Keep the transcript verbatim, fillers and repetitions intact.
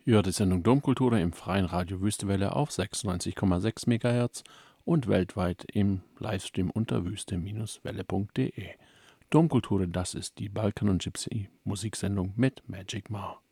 Ihr hört die Sendung Domkultur im freien Radio Wüstewelle auf sechsundneunzig Komma sechs Megahertz und weltweit im Livestream unter wüste Welle punkt de. Domkultur, das ist die Balkan und Gypsy Musiksendung mit Magic Ma.